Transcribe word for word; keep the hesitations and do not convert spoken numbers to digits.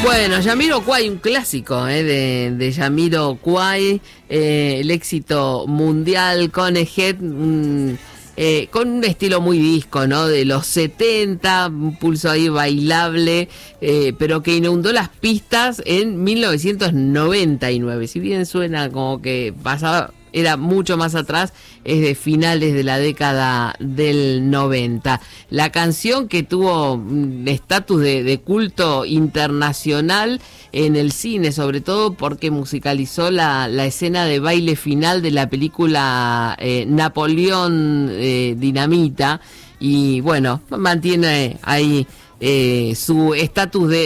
Bueno, Jamiroquai, un clásico eh, de, de Jamiroquai, eh, el éxito mundial con Ejet, un, eh, con un estilo muy disco, ¿no? De los setenta, un pulso ahí bailable, eh, pero que inundó las pistas en mil novecientos noventa y nueve. Si bien suena como que pasaba, era mucho más atrás, es de finales de la década del noventa. La canción que tuvo estatus de, de culto internacional en el cine, sobre todo porque musicalizó la, la escena de baile final de la película eh, Napoleón eh, Dinamita, y bueno, mantiene ahí eh, su estatus de